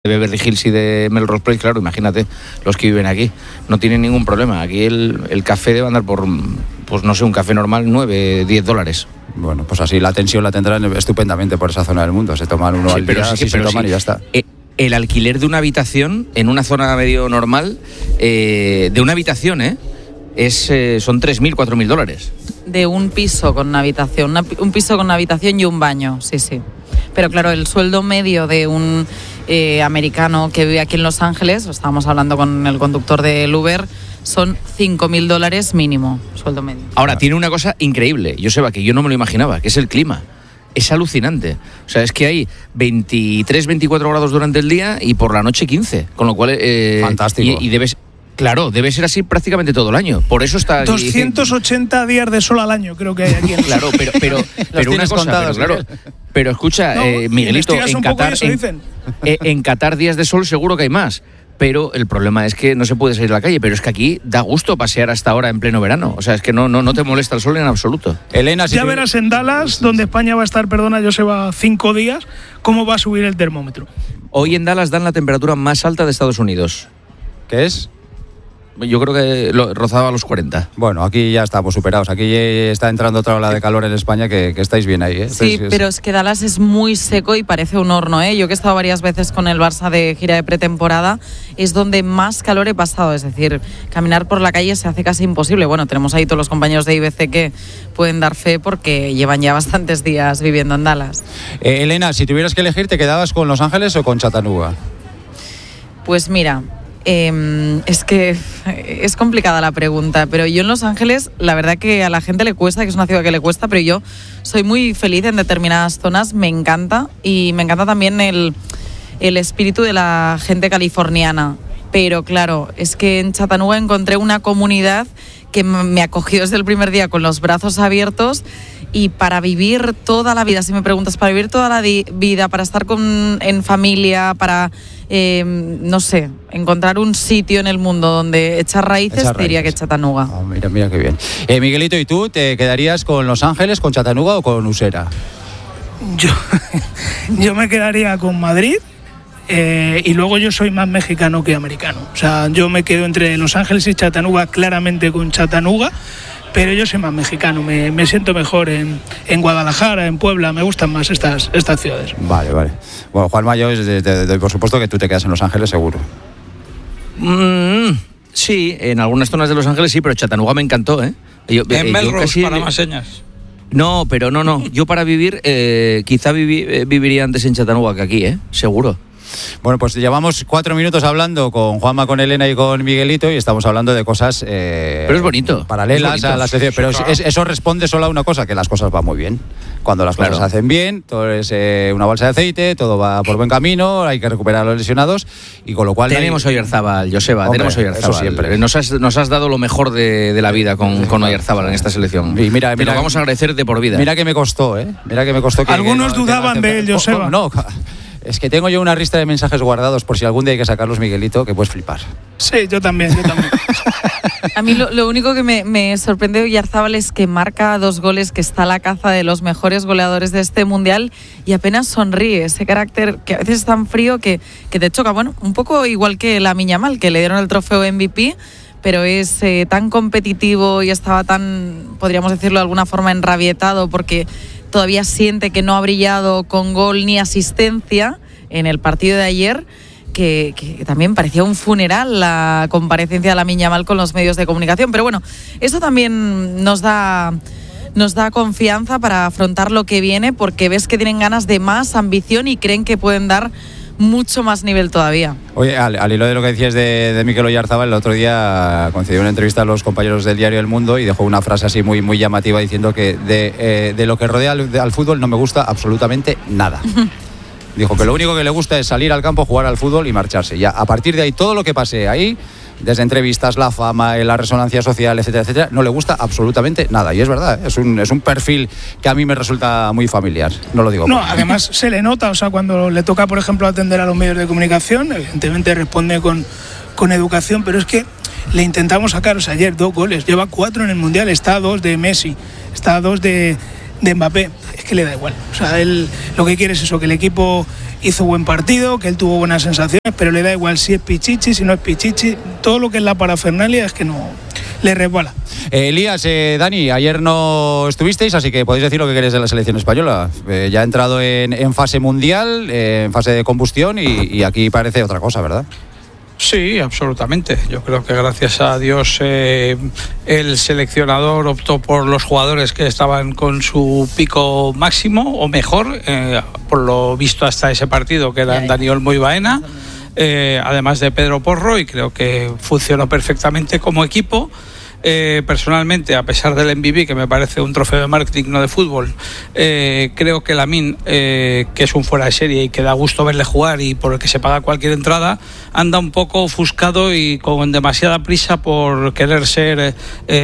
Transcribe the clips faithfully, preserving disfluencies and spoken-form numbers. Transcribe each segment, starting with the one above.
de Beverly Hills y de Melrose Place, claro, imagínate los que viven aquí, no tienen ningún problema. Aquí el, el café debe andar por, pues no sé, un café normal, nueve, diez dólares. Bueno, pues así la tensión la tendrán estupendamente por esa zona del mundo. Se toman uno sí, al día, sí, sí, se toman sí. y ya está. Eh, el alquiler de una habitación en una zona medio normal, eh, de una habitación, ¿eh? Es, eh, son tres mil, cuatro mil dólares. De un piso con una habitación, una, un piso con una habitación y un baño, sí, sí. Pero claro, el sueldo medio de un eh, americano que vive aquí en Los Ángeles, estábamos hablando con el conductor del Uber, son cinco mil dólares mínimo, sueldo medio. Ahora, tiene una cosa increíble, Joseba, que yo no me lo imaginaba, que es el clima. Es alucinante. O sea, es que hay veintitrés, veinticuatro grados durante el día y por la noche quince. Con lo cual... Eh, Fantástico. Y, y debes... Claro, debe ser así prácticamente todo el año. Por eso está... doscientos ochenta días de sol al año creo que hay aquí. En claro, pero, pero, pero una cosa, contados, pero, claro, pero escucha, no, eh, Miguelito, en Qatar, eso, en, eh, en Qatar días de sol seguro que hay más. Pero el problema es que no se puede salir a la calle. Pero es que aquí da gusto pasear hasta ahora en pleno verano. O sea, es que no, no, no te molesta el sol en absoluto. Elena, si ya tú... verás en Dallas, donde España va a estar, perdona, Joseba, cinco días, cómo va a subir el termómetro. Hoy en Dallas dan la temperatura más alta de Estados Unidos. ¿Qué es? Yo creo que lo, rozaba los cuarenta. Bueno, aquí ya estamos superados. Aquí está entrando otra ola de calor en España, que, que estáis bien ahí, ¿eh? Sí, Entonces, pero es que Dallas es muy seco y parece un horno, ¿eh? Yo que he estado varias veces con el Barça de gira de pretemporada, es donde más calor he pasado. Es decir, caminar por la calle se hace casi imposible. Bueno, tenemos ahí todos los compañeros de I B C que pueden dar fe porque llevan ya bastantes días viviendo en Dallas. Eh, Elena, si tuvieras que elegir, ¿te quedabas con Los Ángeles o con Chattanooga? Pues mira... Eh, es que es complicada la pregunta, pero yo en Los Ángeles, la verdad que a la gente le cuesta, que es una ciudad que le cuesta, pero yo soy muy feliz en determinadas zonas, me encanta, y me encanta también el, el espíritu de la gente californiana. Pero claro, es que en Chattanooga encontré una comunidad que me acogió desde el primer día con los brazos abiertos, y para vivir toda la vida, si me preguntas, para vivir toda la di- vida, para estar con, en familia, para, eh, no sé, encontrar un sitio en el mundo donde echar raíces, Echar te diría raíces. que Chattanooga. Oh, mira, mira qué bien. Eh, Miguelito, ¿y tú te quedarías con Los Ángeles, con Chattanooga o con Usera? Yo, yo me quedaría con Madrid. Eh, y luego yo soy más mexicano que americano. O sea, yo me quedo entre Los Ángeles y Chattanooga, claramente con Chattanooga, pero yo soy más mexicano, me, me siento mejor en, en Guadalajara, en Puebla, me gustan más estas, estas ciudades. Vale, vale. Bueno, Juanma, yo te, te doy por supuesto que tú te quedas en Los Ángeles, seguro. Mm, sí, en algunas zonas de Los Ángeles sí, pero Chattanooga me encantó, ¿eh? Yo, En eh, Melrose, yo casi, para más señas. No, pero no, no. Yo para vivir, eh, quizá vivi, eh, viviría antes en Chattanooga que aquí, ¿eh? Seguro. Bueno, pues llevamos cuatro minutos hablando con Juanma, con Elena y con Miguelito, y estamos hablando de cosas eh, pero es bonito, paralelas es bonito. a la sección. Pero Sí, es, eso responde solo a una cosa, que las cosas van muy bien. Cuando las Claro. cosas se hacen bien, todo es eh, una bolsa de aceite, todo va por buen camino, hay que recuperar a los lesionados, y con lo cual... Tenemos hay... Oyarzábal, Joseba, Hombre, tenemos Oyarzábal. eso siempre. Nos has, nos has dado lo mejor de, de la vida con, con Oyarzábal en esta selección. Y mira, Te mira, lo vamos a agradecer de por vida. Mira que me costó, ¿eh? Mira que me costó que... Algunos que no- dudaban que no de él, aceptara. Joseba. Oh, oh, no, es que tengo yo una lista de mensajes guardados por si algún día hay que sacarlos, Miguelito, que puedes flipar. Sí, yo también, yo también. A mí lo, lo único que me, me sorprende de Oyarzábal es que marca dos goles, que está a la caza de los mejores goleadores de este mundial, y apenas sonríe. Ese carácter que a veces es tan frío que, que te choca. Bueno, un poco igual que Lamine Yamal, que le dieron el trofeo M V P, pero es eh, tan competitivo y estaba tan, podríamos decirlo de alguna forma, enrabietado porque todavía siente que no ha brillado con gol ni asistencia en el partido de ayer, que, que también parecía un funeral la comparecencia de Lamine Yamal con los medios de comunicación. Pero bueno, eso también nos da, nos da confianza para afrontar lo que viene, porque ves que tienen ganas de más ambición y creen que pueden dar mucho más nivel todavía. Oye, al, al hilo de lo que decías de, de Mikel Oyarzábal, el otro día concedió una entrevista a los compañeros del diario El Mundo y dejó una frase así muy, muy llamativa diciendo que de, eh, de lo que rodea al, de, al fútbol no me gusta absolutamente nada. Dijo que lo único que le gusta es salir al campo, jugar al fútbol y marcharse. Ya a partir de ahí, todo lo que pase ahí, desde entrevistas, la fama, la resonancia social, etcétera, etcétera, no le gusta absolutamente nada. Y es verdad, es un, es un perfil que a mí me resulta muy familiar. No lo digo. No, además se le nota, o sea, cuando le toca, por ejemplo, atender a los medios de comunicación, evidentemente responde con, con educación, pero es que le intentamos sacar, o sea, ayer dos goles, lleva cuatro en el Mundial, está a dos de Messi, está a dos de, de Mbappé, es que le da igual. O sea, él lo que quiere es eso, que el equipo hizo buen partido, que él tuvo buenas sensaciones, pero le da igual si es Pichichi, si no es Pichichi, todo lo que es la parafernalia es que no le resbala. Eh, Elías, eh, Dani, ayer no estuvisteis, así que podéis decir lo que queréis de la selección española. Eh, ya ha entrado en, en fase mundial, eh, en fase de combustión y, y aquí parece otra cosa, ¿verdad? Sí, absolutamente. Yo creo que gracias a Dios eh, el seleccionador optó por los jugadores que estaban con su pico máximo o mejor, eh, por lo visto hasta ese partido, que eran Dani Olmo y Baena, eh, además de Pedro Porro, y creo que funcionó perfectamente como equipo. Eh, personalmente, a pesar del M V P, que me parece un trofeo de marketing, no de fútbol, eh, creo que Lamine, eh, que es un fuera de serie y que da gusto verle jugar y por el que se paga cualquier entrada, anda un poco ofuscado y con demasiada prisa por querer ser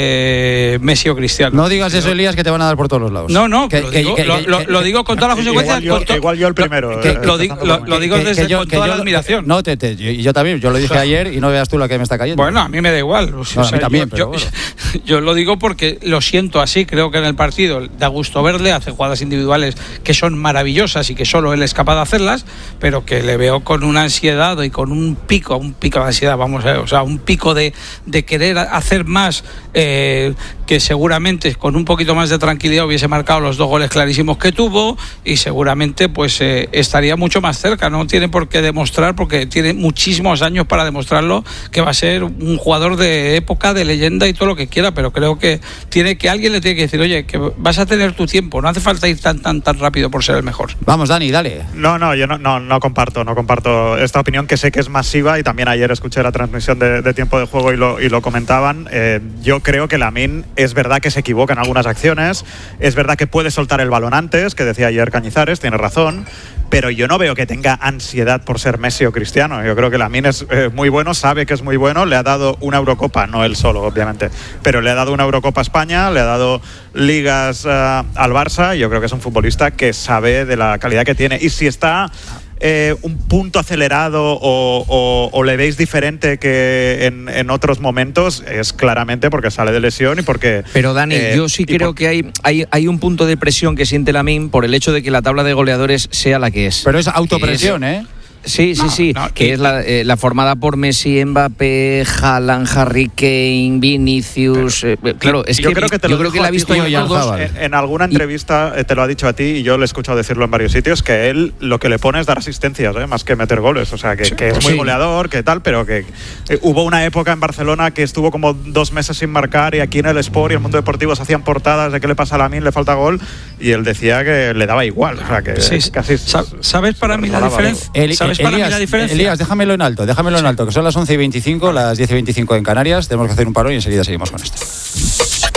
eh, Messi o Cristiano. No digas eso, Elías, que te van a dar por todos los lados. No, no, que, lo, que, digo, que, lo, que, lo, que, lo digo con todas las consecuencias. Igual yo, to, igual yo el primero. Que, eh, lo, di, lo, lo digo que, desde que yo, con que toda yo, la admiración. No, te, te, yo, yo también, yo lo dije ayer y no veas tú la que me está cayendo. Bueno, a mí me da igual. O sea, no, a mí también, yo, pero yo, bueno. yo lo digo porque lo siento así. Creo que en el partido da gusto verle, hace jugadas individuales que son maravillosas y que solo él es capaz de hacerlas, pero que le veo con una ansiedad y con un pico, un pico de ansiedad, vamos a ver, o sea, un pico de, de querer hacer más, eh, que seguramente con un poquito más de tranquilidad hubiese marcado los dos goles clarísimos que tuvo y seguramente pues eh, estaría mucho más cerca. No tiene por qué demostrar, porque tiene muchísimos años para demostrarlo, que va a ser un jugador de época, de leyenda y todo lo que quiera, pero creo que tiene que alguien le tiene que decir, oye, que vas a tener tu tiempo, no hace falta ir tan tan tan rápido por ser el mejor. Vamos, Dani, dale. No, no, yo no, no, no comparto, no comparto esta opinión, que sé que es masiva, y también ayer escuché la transmisión de, de Tiempo de Juego y lo, y lo comentaban. Eh, yo creo que Lamine es verdad que se equivoca en algunas acciones, es verdad que puede soltar el balón antes, que decía ayer Cañizares, tiene razón, pero yo no veo que tenga ansiedad por ser Messi o Cristiano. Yo creo que Lamine es eh, muy bueno, sabe que es muy bueno, le ha dado una Eurocopa, no él solo, obviamente, pero le ha dado una Eurocopa a España, le ha dado ligas uh, al Barça. Yo creo que es un futbolista que sabe de la calidad que tiene, y si está eh, un punto acelerado o, o, o le veis diferente que en, en otros momentos, es claramente porque sale de lesión y porque... Pero Dani, eh, yo sí creo por... que hay, hay, hay un punto de presión que siente Lamine por el hecho de que la tabla de goleadores sea la que es. Pero es autopresión, es, ¿eh? Sí, sí, no, sí, no, que y... es la, eh, la formada por Messi, Mbappé, Haaland, Harry Kane, Vinicius. Pero, eh, claro, es yo que creo que te yo lo creo que la ha visto en, todos. En, en alguna entrevista y... te lo ha dicho a ti, y yo le he escuchado decirlo en varios sitios, que él lo que le pone es dar asistencias, ¿eh? Más que meter goles. O sea, que, sí, que es muy sí. goleador, que tal, pero que eh, hubo una época en Barcelona que estuvo como dos meses sin marcar, y aquí en el Sport y el mundo deportivo se hacían portadas de qué le pasa a Lamine, le falta gol, y él decía que le daba igual. O sea, que sí, casi... ¿Sabes para mí la diferencia? El, ¿Sabes Elías, para mí la diferencia? Elías, déjamelo en alto, déjamelo en alto, que son las once y veinticinco, las diez y veinticinco en Canarias. Tenemos que hacer un parón y enseguida seguimos con esto.